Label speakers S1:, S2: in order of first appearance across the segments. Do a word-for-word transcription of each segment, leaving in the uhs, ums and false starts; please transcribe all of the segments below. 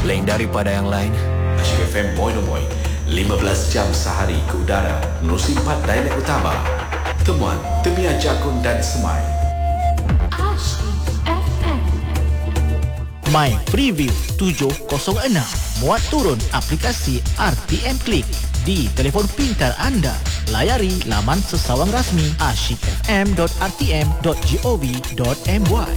S1: lain daripada yang lain.
S2: Asyik F M Moinomoy, lima belas jam sehari ke udara, menerusi empat dialek utama. Temuan Temia Jakun dan Semai.
S3: Asyik F M.
S4: My Preview tujuh kosong enam. Muat turun aplikasi R T M Click di telefon pintar anda. Layari laman sesawang rasmi asyik f m dot r t m dot gov dot m y.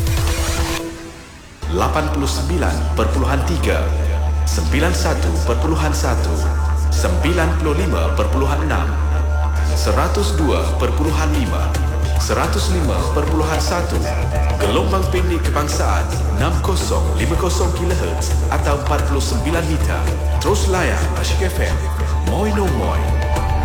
S2: lapan puluh sembilan perpuluhan tiga, sembilan puluh satu perpuluhan satu, sembilan puluh lima perpuluhan enam, seratus dua perpuluhan lima, seratus lima perpuluhan satu, gelombang pendek kebangsaan enam kosong lima kosong kilohertz atau empat puluh sembilan meter. Terus layan Asyik F M Moinomoy.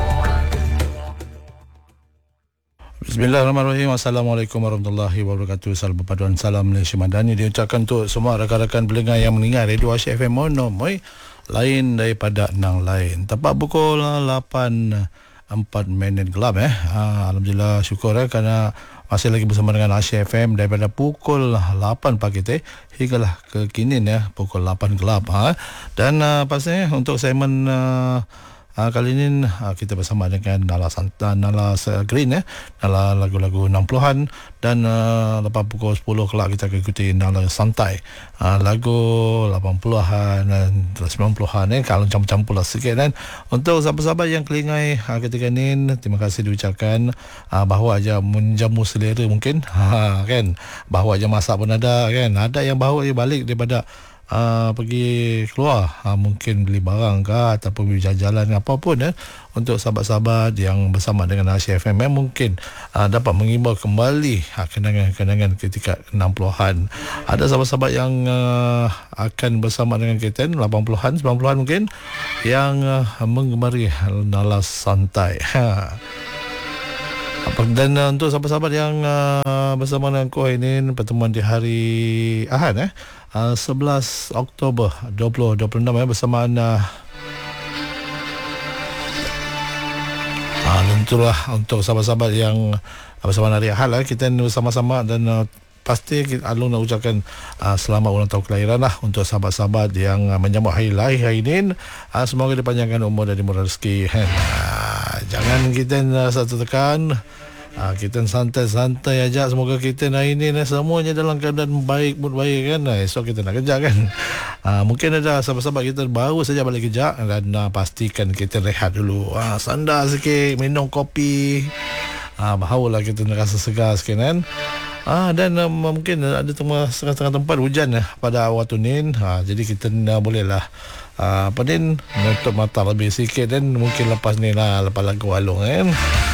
S5: Bismillahirrahmanirrahim. Assalamualaikum warahmatullahi wabarakatuh. Salam perpaduan salam Malaysia Madani diucapkan untuk semua rakan-rakan pendengar yang mendengar Radio Asyik F M Moinomoy, lain daripada nang lain. Tepat pukul lapan empat minit gelap eh. Ha, Alhamdulillah, syukur eh kerana masih lagi bersama dengan Asyik F M daripada pukul lapan pagi teh hinggalah ke kini ya pukul lapan gelap ha. Dan uh, pastinya untuk segmen uh, Uh, kali ini uh, kita bersama dengan Nala Santa, Nala Green ya, Nala lagu-lagu enam puluhan, dan uh, lepas pukul sepuluh kelak kita akan ikuti Nala Santai, uh, lagu lapan puluhan dan sembilan puluhan eh, kalau campur-campur lah sikit. Dan untuk sahabat-sahabat yang kelingai uh, ketika ini, terima kasih diucapkan uh, bahawa aja menjamu selera mungkin ha, kan, bahawa aja masak pun ada kan, ada yang bawa dia balik daripada Uh, pergi keluar, uh, mungkin beli barang ke ataupun beli jalan-jalan apapun eh, untuk sahabat-sahabat yang bersama dengan Asyik F M eh, mungkin uh, dapat mengimbau kembali uh, kenangan-kenangan ketika enam puluhan. Ada sahabat-sahabat yang uh, akan bersama dengan kita lapan puluhan, sembilan puluhan mungkin yang uh, menggemari Nala Santai. Dan uh, untuk sahabat-sahabat yang uh, bersama dengan aku ini, pertemuan di hari Ahad eh, uh, sebelas Oktober dua ribu dua puluh enam eh, bersamaan uh, uh, tentulah untuk sahabat-sahabat yang uh, bersama hari Ahad eh, kita bersama-sama. Dan uh, pasti kita Alung nak ucapkan uh, selamat ulang tahun kelahiran lah untuk sahabat-sahabat yang uh, menyambut hari lahir hari ini. Uh, semoga dipanjangkan umur dan dimurah rezeki. Uh, jangan kita uh, satu tekan. Uh, kita santai-santai aja. Semoga kita hari ini uh, semuanya dalam keadaan baik, mood baik kan. Uh, esok kita nak kerja kan. Uh, mungkin ada sahabat-sahabat kita baru saja balik kerja, dan uh, pastikan kita rehat dulu. Uh, sandar sikit, minum kopi. Uh, bahawalah kita nak rasa segar sikit kan. Ah, dan uh, mungkin ada tengah setengah-setengah tempat hujan uh, pada waktu ni. Ha, jadi kita uh, bolehlah uh, apa ni, menutup mata lebih sikit, dan mungkin lepas ni lah, lepas lagu Alung kan.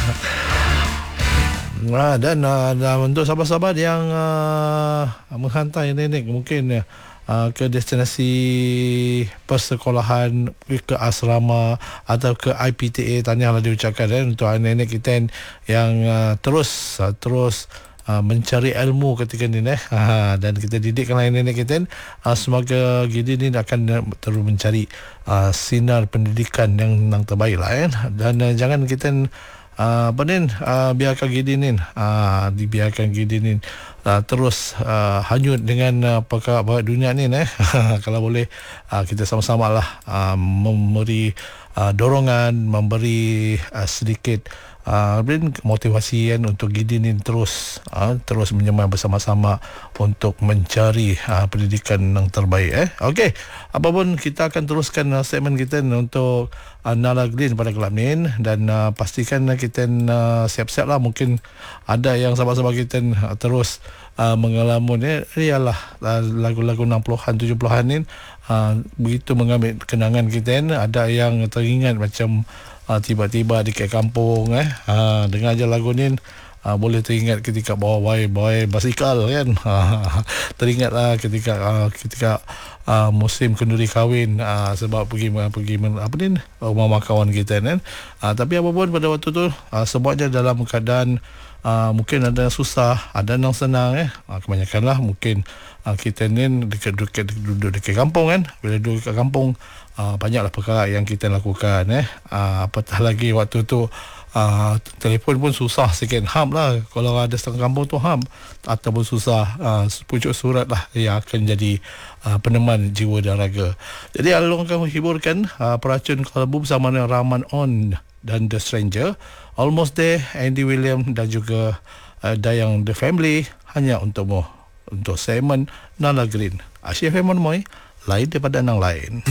S5: Nah, dan, uh, dan untuk sahabat-sahabat yang uh, menghantar nenek mungkin uh, ke destinasi persekolahan, ke asrama atau ke I P T A, tahniahlah diucapkan eh, untuk nenek kita yang uh, terus uh, terus Uh, mencari ilmu ketika ni eh. uh, dan kita didikkan nenek kita uh, semoga gini ni akan uh, terus mencari uh, sinar pendidikan yang, yang terbaik lah eh. Dan uh, jangan kita uh, apa ni uh, biarkan gini ni uh, dibiarkan gini ni uh, terus uh, hanyut dengan uh, perkara dunia ni eh. Kalau boleh uh, kita sama-sama lah uh, memberi uh, dorongan, memberi uh, sedikit Uh, motivasi kan, untuk gini ni terus uh, terus menyemai bersama-sama untuk mencari uh, pendidikan yang terbaik eh. Okey, apapun kita akan teruskan uh, segmen kita untuk uh, Nala Green pada gelap ni. Dan uh, pastikan uh, kita uh, siap-siap lah. Mungkin ada yang sahabat-sahabat kita uh, terus uh, mengelamun eh, ialah uh, lagu-lagu enam puluhan, tujuh puluhan ni uh, begitu mengambil kenangan kita. Ada yang teringat macam Ha, tiba-tiba di kampung eh ha, dengar je lagu ni, ha, boleh teringat ketika bawa boy boy basikal kan. Ha, teringatlah ketika uh, ketika uh, musim kenduri kahwin, uh, sebab pergi pergi apa ni rumah kawan kita kan. Ha, tapi apapun pada waktu tu uh, semuanya dalam keadaan uh, mungkin ada yang susah, ada yang senang eh. Ha, kebanyakanlah mungkin uh, kita ni dekat-dekat duduk dekat kampung kan. Bila duduk dekat kampung, Uh, banyaklah perkara yang kita lakukan eh. Uh, apatah lagi waktu tu uh, telefon pun susah sikit, ham lah kalau ada setengah kampung tu ham, ataupun susah uh, pucuk surat lah yang akan jadi uh, peneman jiwa dan raga. Jadi Along akan menghiburkan uh, peracun Kuala Lumpur bersama dengan Rahman On dan The Stranger, Almost There, Andy William dan juga uh, Dayang The Family hanya untukmu, untuk segmen Nala Green. Asyik F M Moy, lain daripada yang lain.